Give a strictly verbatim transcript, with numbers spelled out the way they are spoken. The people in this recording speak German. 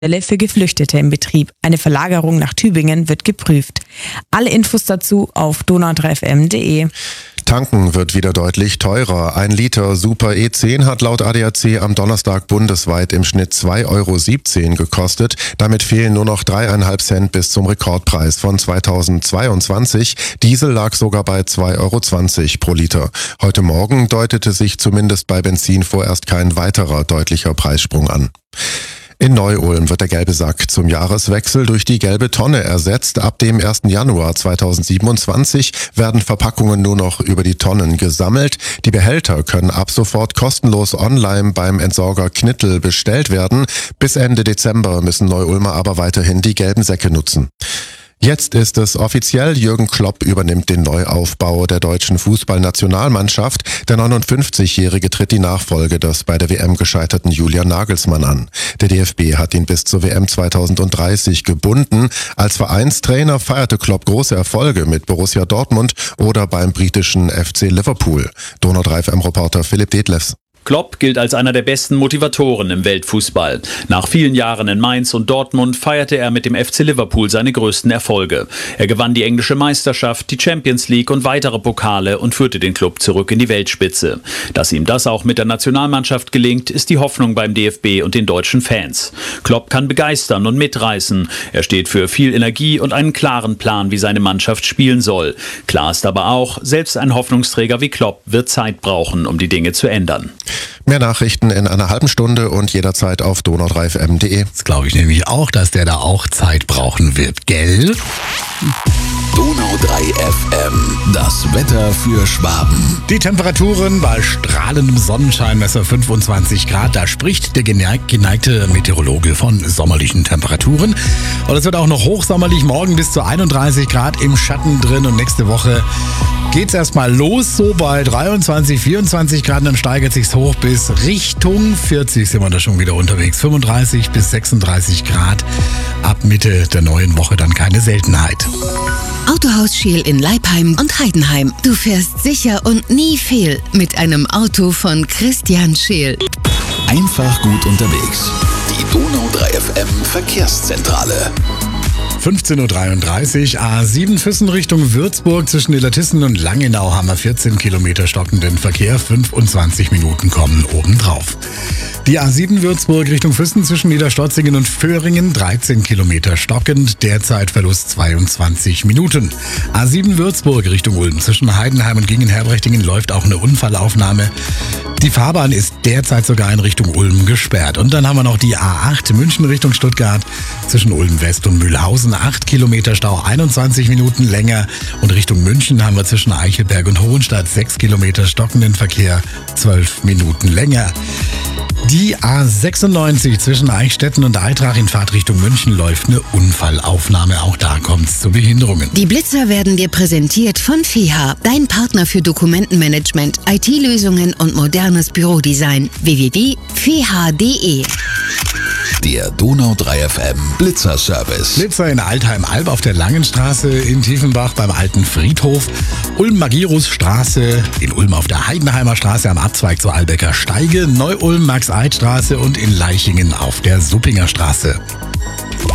für Geflüchtete im Betrieb. Eine Verlagerung nach Tübingen wird geprüft. Alle Infos dazu auf donau drei f m punkt de. Tanken wird wieder deutlich teurer. Ein Liter Super E zehn hat laut A D A C am Donnerstag bundesweit im Schnitt zwei Euro siebzehn gekostet. Damit fehlen nur noch dreieinhalb Cent bis zum Rekordpreis von zweitausendzweiundzwanzig. Diesel lag sogar bei zwei Euro zwanzig pro Liter. Heute Morgen deutete sich zumindest bei Benzin vorerst kein weiterer deutlicher Preissprung an. In Neu-Ulm wird der gelbe Sack zum Jahreswechsel durch die gelbe Tonne ersetzt. Ab dem ersten Januar zweitausendsiebenundzwanzig werden Verpackungen nur noch über die Tonnen gesammelt. Die Behälter können ab sofort kostenlos online beim Entsorger Knittel bestellt werden. Bis Ende Dezember müssen Neu-Ulmer aber weiterhin die gelben Säcke nutzen. Jetzt ist es offiziell, Jürgen Klopp übernimmt den Neuaufbau der deutschen Fußballnationalmannschaft. Der neunundfünfzigjährige tritt die Nachfolge des bei der W M gescheiterten Julian Nagelsmann an. Der D F B hat ihn bis zur W M zweitausenddreißig gebunden. Als Vereinstrainer feierte Klopp große Erfolge mit Borussia Dortmund oder beim britischen F C Liverpool. Donau drei F M-Reporter Philipp Detlefs. Klopp gilt als einer der besten Motivatoren im Weltfußball. Nach vielen Jahren in Mainz und Dortmund feierte er mit dem F C Liverpool seine größten Erfolge. Er gewann die englische Meisterschaft, die Champions League und weitere Pokale und führte den Klub zurück in die Weltspitze. Dass ihm das auch mit der Nationalmannschaft gelingt, ist die Hoffnung beim D F B und den deutschen Fans. Klopp kann begeistern und mitreißen. Er steht für viel Energie und einen klaren Plan, wie seine Mannschaft spielen soll. Klar ist aber auch, selbst ein Hoffnungsträger wie Klopp wird Zeit brauchen, um die Dinge zu ändern. Mehr Nachrichten in einer halben Stunde und jederzeit auf donau drei f m punkt de. Das glaube ich nämlich auch, dass der da auch Zeit brauchen wird, gell? Donau drei F M, das Wetter für Schwaben. Die Temperaturen bei strahlendem Sonnenscheinmesser fünfundzwanzig Grad. Da spricht der geneigte Meteorologe von sommerlichen Temperaturen. Und es wird auch noch hochsommerlich, morgen bis zu einunddreißig Grad im Schatten drin. Und nächste Woche geht's erstmal los, so bei dreiundzwanzig, vierundzwanzig Grad. Dann steigert sich's hoch bis Richtung vierzig, sind wir da schon wieder unterwegs. fünfunddreißig bis sechsunddreißig Grad. Ab Mitte der neuen Woche dann keine Seltenheit. Autohaus Scheel in Leipheim und Heidenheim. Du fährst sicher und nie fehl mit einem Auto von Christian Scheel. Einfach gut unterwegs. Die Donau drei F M Verkehrszentrale. fünfzehn Uhr dreiunddreißig, A sieben Füssen Richtung Würzburg. Zwischen Illertissen und Langenau haben wir vierzehn Kilometer stockenden Verkehr. fünfundzwanzig Minuten kommen obendrauf. Die A sieben Würzburg Richtung Füssen zwischen Niederstotzingen und Föhringen, dreizehn Kilometer stockend, derzeit Verlust zweiundzwanzig Minuten. A sieben Würzburg Richtung Ulm zwischen Heidenheim und Gingen-Herbrechtingen läuft auch eine Unfallaufnahme. Die Fahrbahn ist derzeit sogar in Richtung Ulm gesperrt. Und dann haben wir noch die A acht München Richtung Stuttgart zwischen Ulm West und Mühlhausen, acht Kilometer Stau, einundzwanzig Minuten länger. Und Richtung München haben wir zwischen Eichelberg und Hohenstadt sechs Kilometer stockenden Verkehr, zwölf Minuten länger. Die A sechsundneunzig zwischen Eichstätten und Eitrach in Fahrtrichtung München läuft eine Unfallaufnahme. Auch da kommt es zu Behinderungen. Die Blitzer werden dir präsentiert von F E H A, dein Partner für Dokumentenmanagement, I T-Lösungen und modernes Bürodesign. w w w punkt f e h a punkt d e. Der Donau drei F M Blitzerservice. Blitzer in Altheim-Alb auf der Langenstraße, in Tiefenbach beim Alten Friedhof, Ulm-Magirus-Straße, in Ulm auf der Heidenheimer Straße am Abzweig zur Albecker Steige, Neu-Ulm-Max-Eid-Straße und in Leichingen auf der Suppinger Straße.